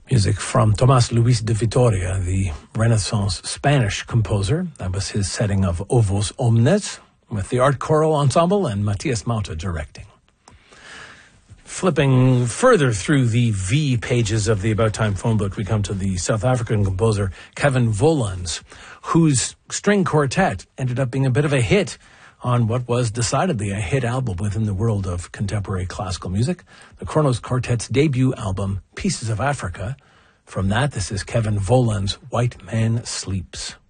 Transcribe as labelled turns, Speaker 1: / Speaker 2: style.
Speaker 1: Music from Tomás Luis de Vitoria, the Renaissance Spanish composer. That was his setting of O Vos Omnes, with the Art Choral Ensemble and Matias Mauta directing. Flipping further through the V pages of the About Time phone book, we come to the South African composer Kevin Volans, whose string quartet ended up being a bit of a hit on what was decidedly a hit album within the world of contemporary classical music, the Kronos Quartet's debut album, Pieces of Africa. From that, this is Kevin Volans' White Man Sleeps.